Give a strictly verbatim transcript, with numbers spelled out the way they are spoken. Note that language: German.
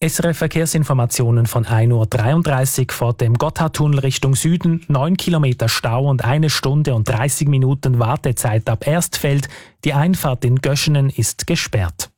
S R F-Verkehrsinformationen von ein Uhr dreiunddreißig vor dem Gotthardtunnel Richtung Süden. neun Kilometer Stau und eine Stunde und dreißig Minuten Wartezeit ab Erstfeld. Die Einfahrt in Göschenen ist gesperrt.